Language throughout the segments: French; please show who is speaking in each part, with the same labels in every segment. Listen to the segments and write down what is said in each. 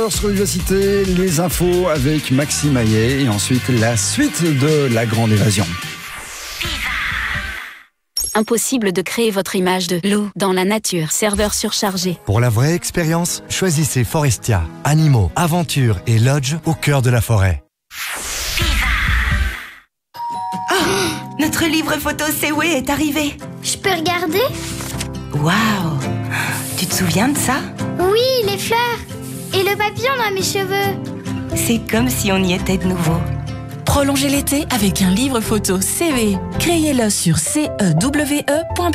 Speaker 1: Sur Vivacité, les infos avec Maxime Maillet et ensuite la suite de La Grande Évasion.
Speaker 2: Impossible de créer votre image de loup dans la nature. Serveur surchargé.
Speaker 3: Pour la vraie expérience, choisissez Forestia. Animaux, aventures et lodge au cœur de la forêt.
Speaker 4: Notre livre photo C'est est arrivé.
Speaker 5: Je peux regarder?
Speaker 4: Waouh! Tu te souviens de ça?
Speaker 5: Oui, les fleurs. Et le papillon dans mes cheveux.
Speaker 4: C'est comme si on y était de nouveau.
Speaker 6: Prolongez l'été avec un livre photo CV. Créez-le sur cewe.be.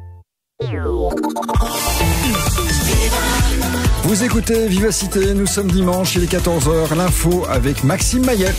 Speaker 1: Vous écoutez Vivacité, nous sommes dimanche, il est 14h, l'info avec Maxime Maillet.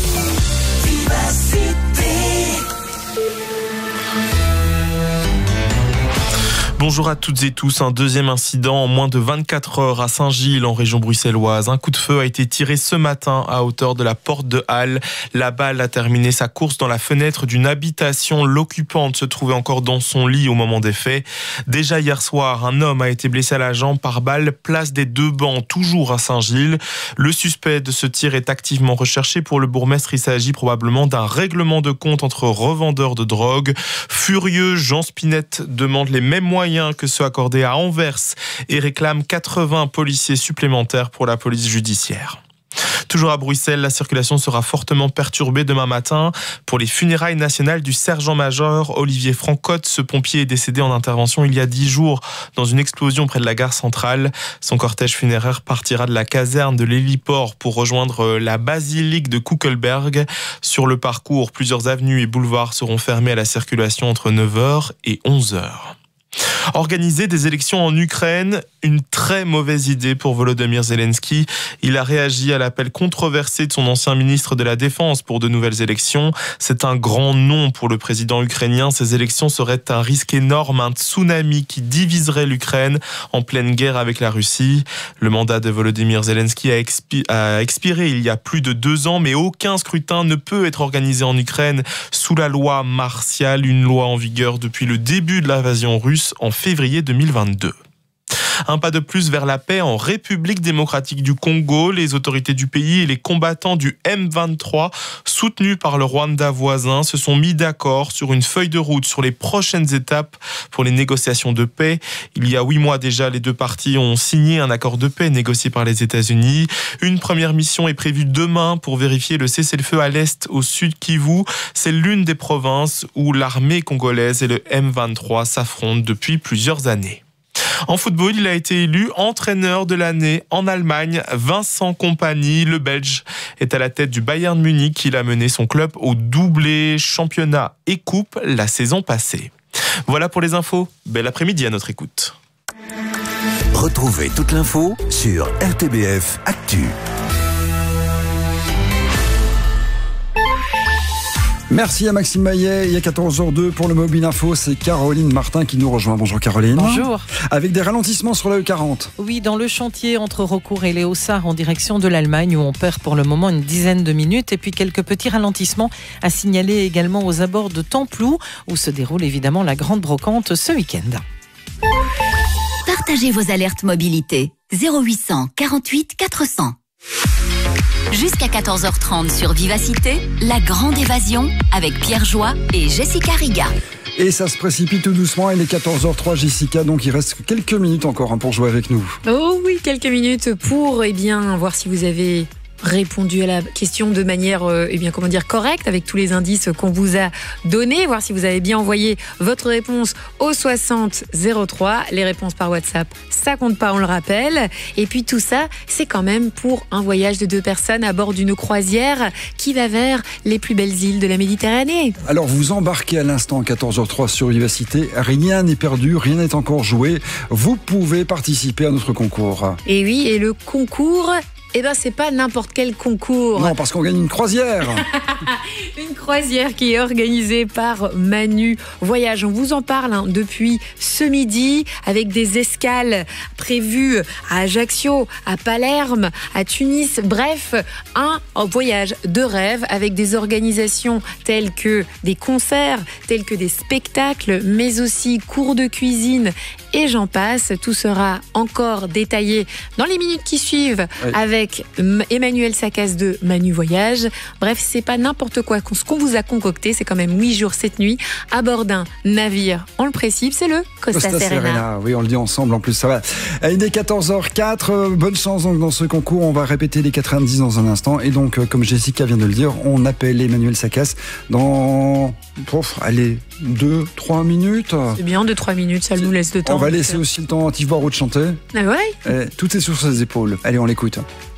Speaker 7: Bonjour à toutes et tous. Un deuxième incident en moins de 24 heures à Saint-Gilles, en région bruxelloise. Un coup de feu a été tiré ce matin à hauteur de la porte de Halle. La balle a terminé sa course dans la fenêtre d'une habitation. L'occupante se trouvait encore dans son lit au moment des faits. Déjà hier soir, un homme a été blessé à la jambe par balle, place des Deux Bancs, toujours à Saint-Gilles. Le suspect de ce tir est activement recherché. Pour le bourgmestre, il s'agit probablement d'un règlement de compte entre revendeurs de drogue. Furieux, Jean Spinette demande les mêmes moyens que ceux accordés à Anvers et réclame 80 policiers supplémentaires pour la police judiciaire. Toujours à Bruxelles, la circulation sera fortement perturbée demain matin pour les funérailles nationales du sergent-major Olivier Francotte. Ce pompier est décédé en intervention il y a 10 jours dans une explosion près de la gare centrale. Son cortège funéraire partira de la caserne de l'héliport pour rejoindre la basilique de Kuckelberg. Sur le parcours, plusieurs avenues et boulevards seront fermés à la circulation entre 9h et 11h. Organiser des élections en Ukraine, une très mauvaise idée pour Volodymyr Zelensky. Il a réagi à l'appel controversé de son ancien ministre de la Défense pour de nouvelles élections. C'est un grand non pour le président ukrainien. Ces élections seraient un risque énorme, un tsunami qui diviserait l'Ukraine en pleine guerre avec la Russie. Le mandat de Volodymyr Zelensky a expiré il y a plus de 2 ans, mais aucun scrutin ne peut être organisé en Ukraine sous la loi martiale, une loi en vigueur depuis le début de l'invasion russe en février 2022. Un pas de plus vers la paix en République démocratique du Congo. Les autorités du pays et les combattants du M23, soutenus par le Rwanda voisin, se sont mis d'accord sur une feuille de route sur les prochaines étapes pour les négociations de paix. Il y a 8 mois déjà, les deux parties ont signé un accord de paix négocié par les États-Unis. Une première mission est prévue demain pour vérifier le cessez-le-feu à l'est, au sud Kivu. C'est l'une des provinces où l'armée congolaise et le M23 s'affrontent depuis plusieurs années. En football, il a été élu entraîneur de l'année en Allemagne. Vincent Kompany, le Belge, est à la tête du Bayern Munich. Il a mené son club au doublé championnat et coupe la saison passée. Voilà pour les infos. Bel après-midi à notre écoute.
Speaker 3: Retrouvez toute l'info sur RTBF Actu.
Speaker 1: Merci à Maxime Maillet. Il y a 14h02 pour le Mobile Info. C'est Caroline Martin qui nous rejoint. Bonjour Caroline.
Speaker 8: Bonjour.
Speaker 1: Avec des ralentissements sur la E40.
Speaker 8: Oui, dans le chantier entre Raucourt et Léossard en direction de l'Allemagne où on perd pour le moment une dizaine de minutes. Et puis quelques petits ralentissements à signaler également aux abords de Templou où se déroule évidemment la grande brocante ce week-end.
Speaker 2: Partagez vos alertes mobilité. 0800 48 400. Jusqu'à 14h30 sur Vivacité, La Grande Évasion avec Pierre Joie et Jessica Riga.
Speaker 1: Et ça se précipite tout doucement. Il est 14h03, Jessica, donc il reste quelques minutes encore pour jouer avec nous.
Speaker 9: Oh oui, quelques minutes pour voir si vous avez répondu à la question de manière correcte avec tous les indices qu'on vous a donnés, voir si vous avez bien envoyé votre réponse au 60 03. Les réponses par WhatsApp, ça compte pas, on le rappelle. Et puis tout ça, c'est quand même pour un voyage de 2 personnes à bord d'une croisière qui va vers les plus belles îles de la Méditerranée.
Speaker 1: Alors vous embarquez à l'instant 14h03 sur Vivacité. Rien n'est perdu, rien n'est encore joué. Vous pouvez participer à notre concours.
Speaker 9: Et oui, et le concours, c'est pas n'importe quel concours.
Speaker 1: Non, parce qu'on gagne une croisière.
Speaker 9: Une croisière qui est organisée par Manu Voyage. On vous en parle depuis ce midi avec des escales prévues à Ajaccio, à Palerme, à Tunis. Bref, un voyage de rêve avec des organisations telles que des concerts, tels que des spectacles, mais aussi cours de cuisine et j'en passe. Tout sera encore détaillé dans les minutes qui suivent avec Emmanuel Sacasse de Manu Voyage. Bref, c'est pas n'importe quoi. Ce qu'on vous a concocté, c'est quand même 8 jours, 7 nuits à bord d'un navire. On le précise, c'est le Costa Serena.
Speaker 1: Oui, on le dit ensemble en plus, ça va. Il est 14h04. Bonne chance donc dans ce concours. On va répéter les 4 indices dans un instant. Et donc, comme Jessica vient de le dire, on appelle Emmanuel Sacasse dans 2-3 minutes.
Speaker 9: C'est bien, 2-3 minutes, ça nous laisse de temps.
Speaker 1: On va laisser aussi le temps à Tivor de chanter.
Speaker 9: Ah ouais.
Speaker 1: Tout est sur ses épaules. Allez, on l'écoute.